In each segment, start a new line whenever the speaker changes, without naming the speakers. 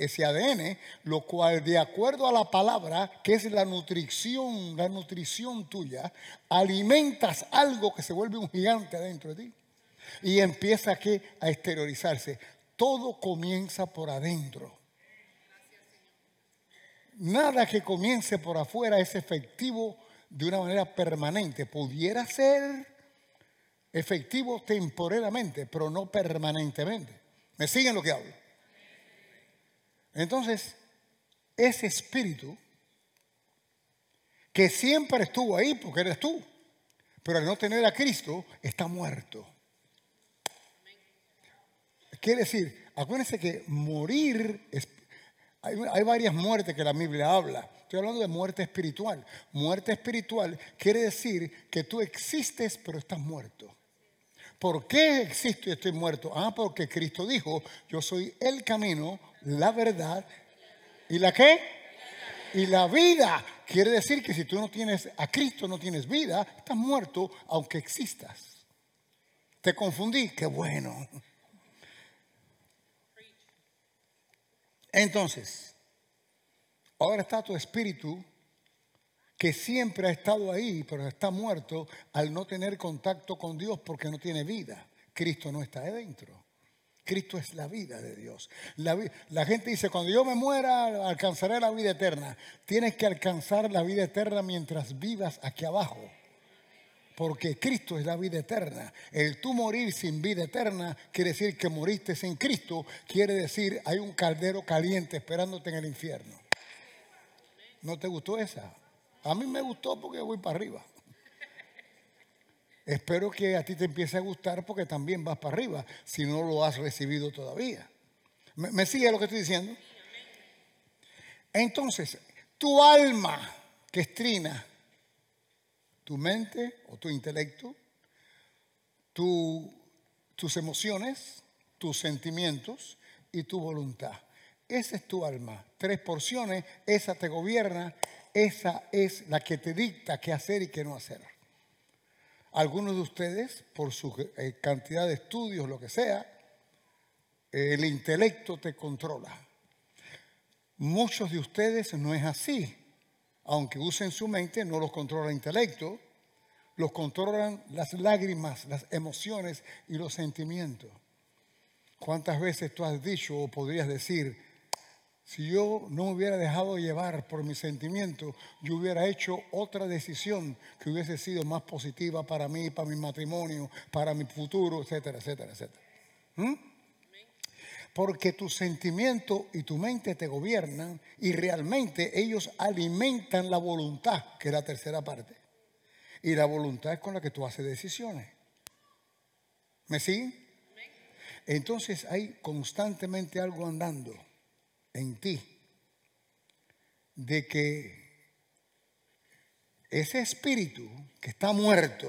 ese ADN, lo cual de acuerdo a la palabra, que es la nutrición tuya, alimentas algo que se vuelve un gigante adentro de ti y empieza a exteriorizarse. Todo comienza por adentro. Nada que comience por afuera es efectivo de una manera permanente. Pudiera ser efectivo temporalmente, pero no permanentemente. ¿Me siguen lo que hablo? Entonces, ese espíritu que siempre estuvo ahí porque eres tú, pero al no tener a Cristo está muerto. Quiere decir, acuérdense que morir hay varias muertes que la Biblia habla. Estoy hablando de muerte espiritual. Muerte espiritual quiere decir que tú existes pero estás muerto. ¿Por qué existo y estoy muerto? Porque Cristo dijo, yo soy el camino, la verdad y ¿la qué? Y la vida. Quiere decir que si tú no tienes a Cristo, no tienes vida, estás muerto aunque existas. ¿Te confundí? Qué bueno. Entonces, ahora está tu espíritu que siempre ha estado ahí, pero está muerto al no tener contacto con Dios porque no tiene vida. Cristo no está adentro. Cristo es la vida de Dios. La gente dice, cuando yo me muera, alcanzaré la vida eterna. Tienes que alcanzar la vida eterna mientras vivas aquí abajo. Porque Cristo es la vida eterna. El tú morir sin vida eterna quiere decir que moriste sin Cristo. Quiere decir hay un caldero caliente esperándote en el infierno. ¿No te gustó esa? A mí me gustó porque voy para arriba. Espero que a ti te empiece a gustar porque también vas para arriba si no lo has recibido todavía. ¿Me sigue lo que estoy diciendo? Entonces, tu alma que estrina tu mente o tu intelecto, tus emociones, tus sentimientos y tu voluntad. Esa es tu alma. 3 porciones, esa te gobierna, esa es la que te dicta qué hacer y qué no hacer. Algunos de ustedes, por su cantidad de estudios, lo que sea, el intelecto te controla. Muchos de ustedes no es así. Aunque usen su mente, no los controla el intelecto, los controlan las lágrimas, las emociones y los sentimientos. ¿Cuántas veces tú has dicho o podrías decir, si yo no me hubiera dejado llevar por mis sentimientos, yo hubiera hecho otra decisión que hubiese sido más positiva para mí, para mi matrimonio, para mi futuro, etcétera, etcétera, etcétera? Porque tus sentimientos y tu mente te gobiernan y realmente ellos alimentan la voluntad, que es la tercera parte. Y la voluntad es con la que tú haces decisiones. ¿Me siguen? Entonces hay constantemente algo andando en ti de que ese espíritu que está muerto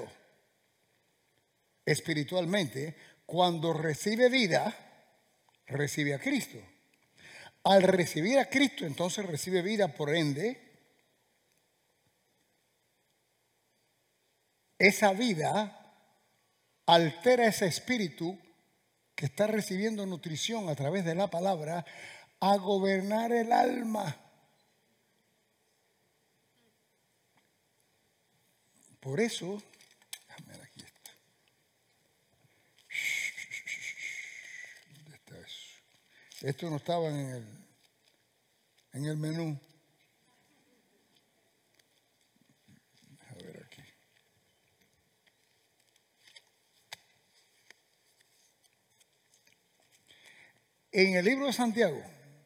espiritualmente, cuando recibe vida, recibe a Cristo. Al recibir a Cristo, entonces recibe vida, por ende, esa vida altera ese espíritu que está recibiendo nutrición a través de la palabra a gobernar el alma. Por eso, déjame ver aquí está. ¿Dónde está eso? Esto no estaba en el menú. A ver aquí. En el libro de Santiago,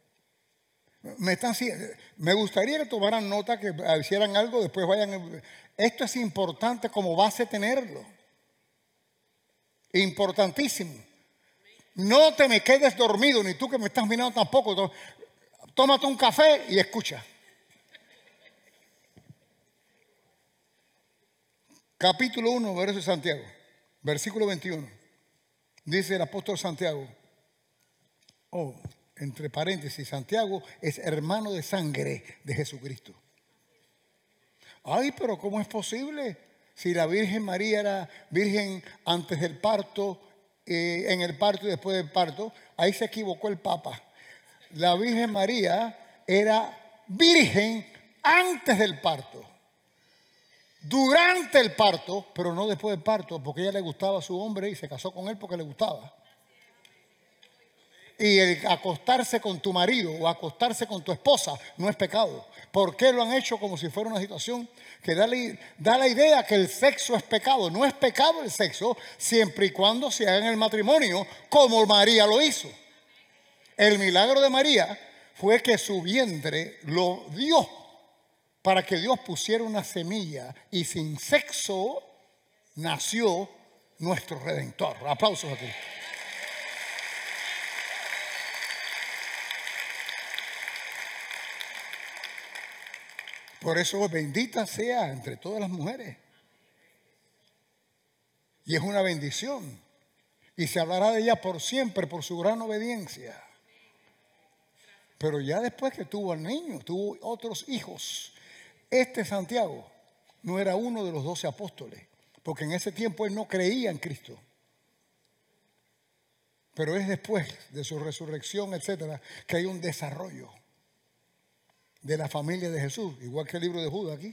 me gustaría que tomaran nota, que hicieran algo, después vayan. Esto es importante como base tenerlo. Importantísimo. No te me quedes dormido, ni tú que me estás mirando tampoco. Tómate un café y escucha. Capítulo 1, verso de Santiago, versículo 21. Dice el apóstol Santiago, entre paréntesis, Santiago es hermano de sangre de Jesucristo. Ay, pero ¿cómo es posible? Si la Virgen María era virgen antes del parto, en el parto y después del parto, ahí se equivocó el Papa. la Virgen María era virgen antes del parto, durante el parto, pero no después del parto, porque ella le gustaba a su hombre y se casó con él porque le gustaba. Y el acostarse con tu marido o acostarse con tu esposa no es pecado. ¿Por qué lo han hecho como si fuera una situación que da la idea que el sexo es pecado? No es pecado el sexo siempre y cuando se haga en el matrimonio como María lo hizo. El milagro de María fue que su vientre lo dio para que Dios pusiera una semilla y sin sexo nació nuestro Redentor. Aplausos aquí. Por eso bendita sea entre todas las mujeres. Y es una bendición. Y se hablará de ella por siempre por su gran obediencia. Pero ya después que tuvo al niño, tuvo otros hijos. Este Santiago no era uno de los 12 apóstoles, porque en ese tiempo él no creía en Cristo. Pero es después de su resurrección, etcétera, que hay un desarrollo de la familia de Jesús, igual que el libro de Judas aquí.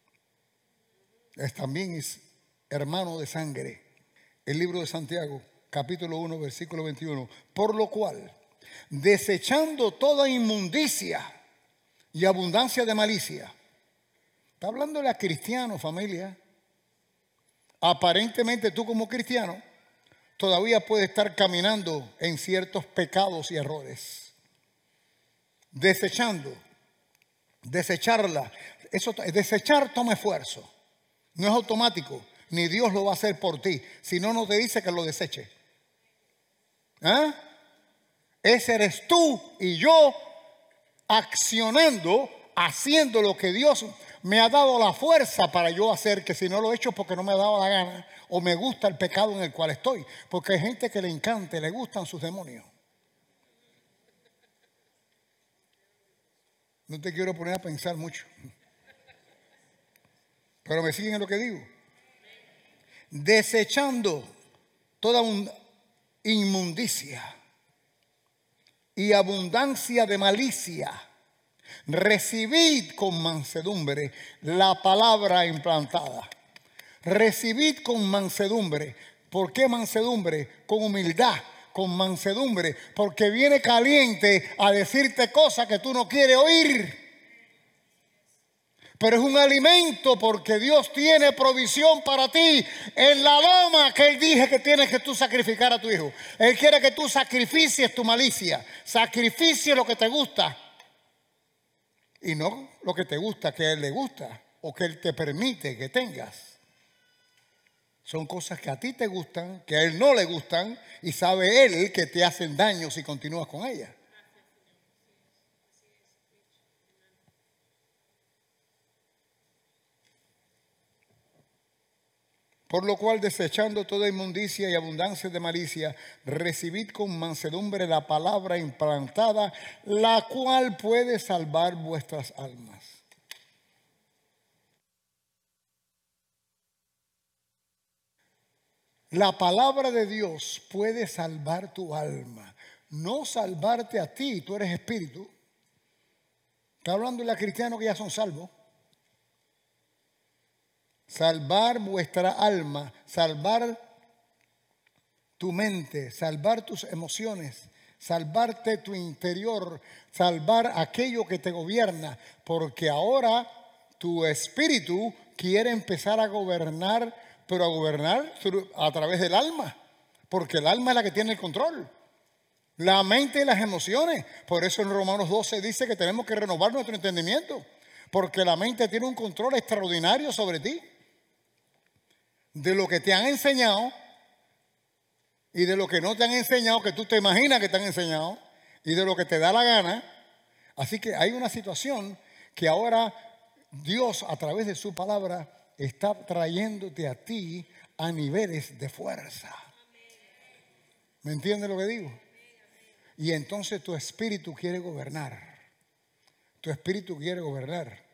También es hermano de sangre. El libro de Santiago, capítulo 1, versículo 21. Por lo cual, desechando toda inmundicia y abundancia de malicia. Está hablándole a cristianos, familia. Aparentemente tú como cristiano todavía puedes estar caminando en ciertos pecados y errores. Desecharla. Desechar toma esfuerzo. No es automático. Ni Dios lo va a hacer por ti. Si no, no te dice que lo deseche. ¿Ah? Ese eres tú y yo accionando, haciendo lo que Dios me ha dado la fuerza para yo hacer, que si no lo he hecho porque no me ha dado la gana o me gusta el pecado en el cual estoy. Porque hay gente que le encanta, le gustan sus demonios. No te quiero poner a pensar mucho. Pero me siguen en lo que digo. Desechando toda inmundicia y abundancia de malicia, recibid con mansedumbre la palabra implantada. Recibid con mansedumbre. ¿Por qué mansedumbre? Con humildad, con mansedumbre, porque viene caliente a decirte cosas que tú no quieres oír. Pero es un alimento porque Dios tiene provisión para ti en la loma que Él dije que tienes que tú sacrificar a tu hijo. Él quiere que tú sacrificies tu malicia, sacrificies lo que te gusta y no lo que te gusta, que a Él le gusta o que Él te permite que tengas. Son cosas que a ti te gustan, que a Él no le gustan y sabe Él que te hacen daño si continúas con ellas. Por lo cual, desechando toda inmundicia y abundancia de malicia, recibid con mansedumbre la palabra implantada, la cual puede salvar vuestras almas. La palabra de Dios puede salvar tu alma, no salvarte a ti, tú eres espíritu. Está hablando de los cristianos que ya son salvos. Salvar vuestra alma, salvar tu mente, salvar tus emociones, salvarte tu interior, salvar aquello que te gobierna, porque ahora tu espíritu quiere empezar a gobernar, pero a gobernar a través del alma, porque el alma es la que tiene el control. La mente y las emociones. Por eso en Romanos 12 dice que tenemos que renovar nuestro entendimiento, porque la mente tiene un control extraordinario sobre ti. De lo que te han enseñado y de lo que no te han enseñado, que tú te imaginas que te han enseñado, y de lo que te da la gana. Así que hay una situación que ahora Dios a través de su palabra está trayéndote a ti a niveles de fuerza. ¿Me entiendes lo que digo? Y entonces tu espíritu quiere gobernar. Tu espíritu quiere gobernar.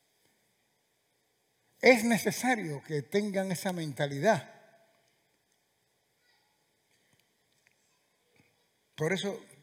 Es necesario que tengan esa mentalidad. Por eso